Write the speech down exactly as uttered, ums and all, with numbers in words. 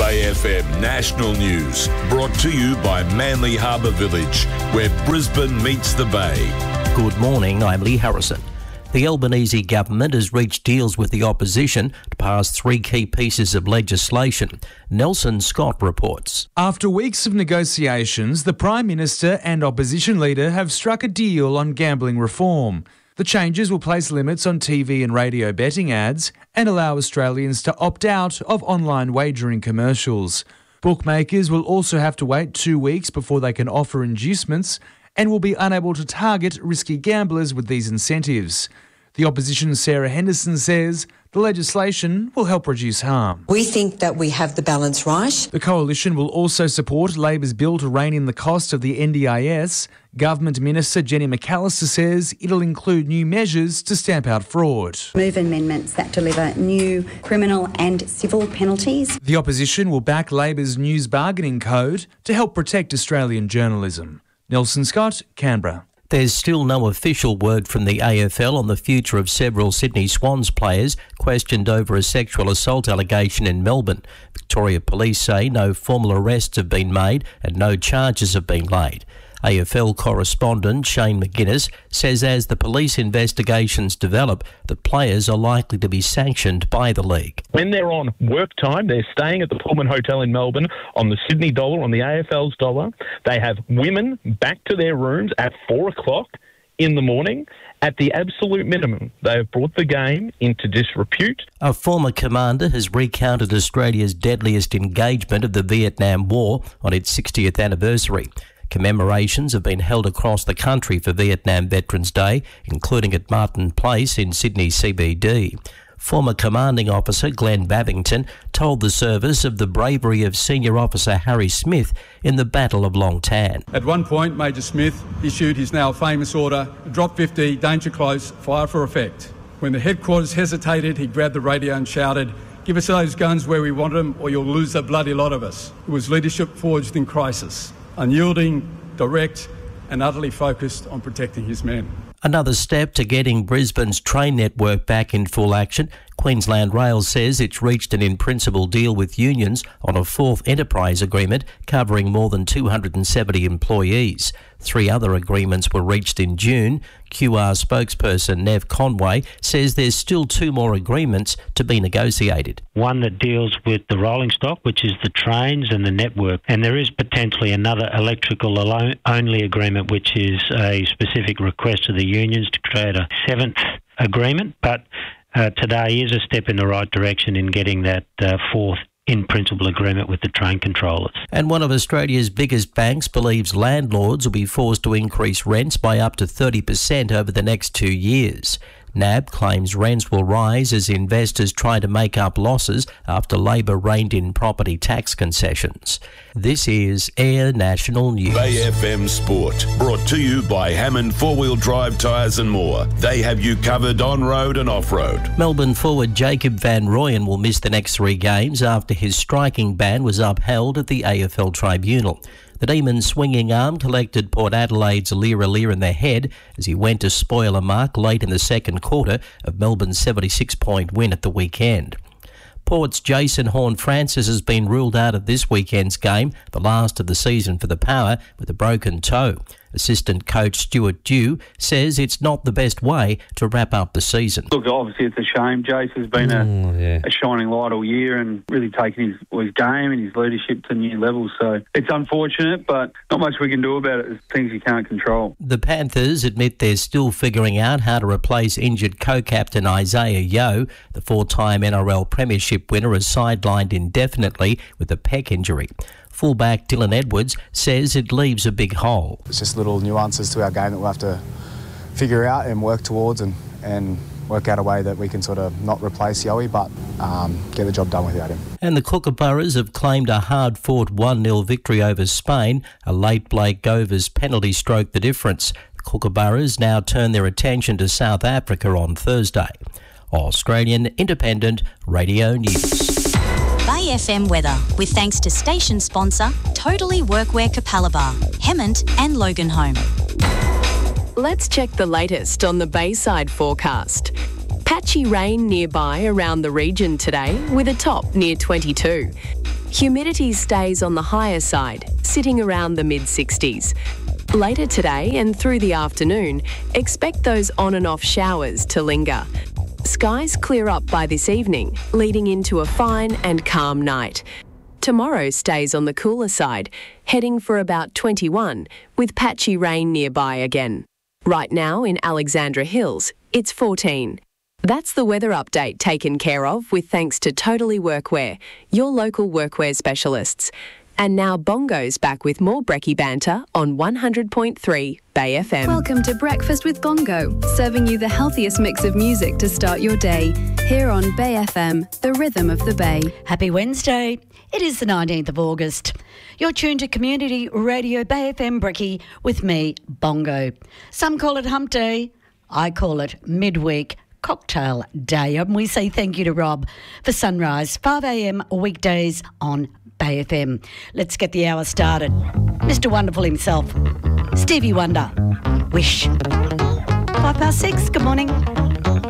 Bay F M National News, brought to you by Manly Harbour Village, where Brisbane meets the Bay. Good morning, I'm Lee Harrison. The Albanese government has reached deals with the opposition to pass three key pieces of legislation. Nelson Scott reports. After weeks of negotiations, the Prime Minister and opposition leader have struck a deal on gambling reform. The changes will place limits on T V and radio betting ads and allow Australians to opt out of online wagering commercials. Bookmakers will also have to wait two weeks before they can offer inducements and will be unable to target risky gamblers with these incentives. The opposition's Sarah Henderson says the legislation will help reduce harm. We think that we have the balance right. The coalition will also support Labor's bill to rein in the cost of the N D I S. Government Minister Jenny McAllister says it'll include new measures to stamp out fraud. Move amendments that deliver new criminal and civil penalties. The opposition will back Labor's news bargaining code to help protect Australian journalism. Nelson Scott, Canberra. There's still no official word from the A F L on the future of several Sydney Swans players questioned over a sexual assault allegation in Melbourne. Victoria Police say no formal arrests have been made and no charges have been laid. A F L correspondent Shane McGuinness says as the police investigations develop, the players are likely to be sanctioned by the league. When they're on work time, they're staying at the Pullman Hotel in Melbourne on the Sydney dollar, on the A F L's dollar. They have women back to their rooms at four o'clock in the morning. At the absolute minimum, they have brought the game into disrepute. A former commander has recounted Australia's deadliest engagement of the Vietnam War on its sixtieth anniversary. Commemorations have been held across the country for Vietnam Veterans Day, including at Martin Place in Sydney C B D. Former commanding officer Glenn Babington told the service of the bravery of senior officer Harry Smith in the Battle of Long Tan. At one point, Major Smith issued his now famous order, drop fifty, danger close, fire for effect. When the headquarters hesitated, he grabbed the radio and shouted, "Give us those guns where we want them or you'll lose the bloody lot of us." It was leadership forged in crisis, unyielding, direct and utterly focused on protecting his men. Another step to getting Brisbane's train network back in full action. Queensland Rail says it's reached an in-principle deal with unions on a fourth enterprise agreement covering more than two hundred seventy employees. Three other agreements were reached in June. Q R spokesperson Nev Conway says there's still two more agreements to be negotiated. One that deals with the rolling stock, which is the trains and the network, and there is potentially another electrical only agreement, which is a specific request to the unions to create a seventh agreement, but uh, today is a step in the right direction in getting that uh, fourth in-principle agreement with the train controllers. And one of Australia's biggest banks believes landlords will be forced to increase rents by up to thirty percent over the next two years. N A B claims rents will rise as investors try to make up losses after Labor reined in property tax concessions. This is Air National News. Bay F M Sport, brought to you by Hammond four-wheel drive tyres and more. They have you covered on-road and off-road. Melbourne forward Jacob Van Rooyen will miss the next three games after his striking ban was upheld at the A F L Tribunal. The Demons' swinging arm collected Port Adelaide's Lear Lear in the head as he went to spoil a mark late in the second quarter of Melbourne's seventy-six point win at the weekend. Port's Jason Horne-Francis has been ruled out of this weekend's game, the last of the season for the Power, with a broken toe. Assistant coach Stuart Dew says it's not the best way to wrap up the season. Look, obviously it's a shame. Jace has been a, mm, yeah. a shining light all year and really taken his, his game and his leadership to new levels. So it's unfortunate, but not much we can do about it. There's things you can't control. The Panthers admit they're still figuring out how to replace injured co-captain Isaiah Yeo. The four-time N R L Premiership winner is sidelined indefinitely with a pec injury. Fullback Dylan Edwards says it leaves a big hole. It's just little nuances to our game that we'll have to figure out and work towards and, and work out a way that we can sort of not replace Yowie but um, get the job done without him. And the Kookaburras have claimed a hard-fought one nil victory over Spain. A late Blake Govers penalty stroked the difference. The Kookaburras now turn their attention to South Africa on Thursday. Australian Independent Radio News. Bay F M weather, with thanks to station sponsor Totally Workwear Capalaba, Hemmant and Loganholme. Let's check the latest on the Bayside forecast. Patchy rain nearby around the region today with a top near twenty-two. Humidity stays on the higher side, sitting around the mid sixties. Later today and through the afternoon, expect those on and off showers to linger. Skies clear up by this evening, leading into a fine and calm night. Tomorrow stays on the cooler side, heading for about twenty-one, with patchy rain nearby again. Right now in Alexandra Hills, it's fourteen. That's the weather update taken care of with thanks to Totally Workwear, your local workwear specialists. And now Bongo's back with more Brekkie banter on one hundred point three Bay F M. Welcome to Breakfast with Bongo, serving you the healthiest mix of music to start your day. Here on Bay F M, the rhythm of the Bay. Happy Wednesday. It is the nineteenth of August. You're tuned to Community Radio Bay F M Brekkie with me, Bongo. Some call it Hump Day. I call it Midweek Cocktail Day. And we say thank you to Rob for Sunrise, five a m weekdays on Bay F M. Let's get the hour started. Mister Wonderful himself, Stevie Wonder. Wish. Five past six. Good morning.